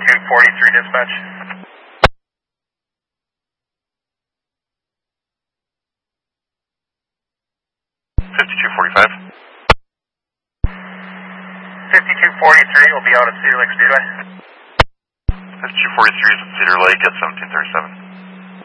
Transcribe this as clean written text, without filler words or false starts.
5243 dispatch. 5245. 5243 will be out at Cedar Lake Speedway. 5243 is at Cedar Lake at 1737.